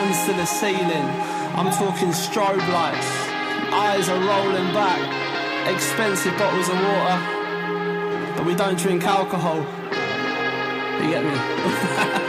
hands to the ceiling. I'm talking strobe lights, eyes are rolling back, expensive bottles of water, but we don't drink alcohol. You get me?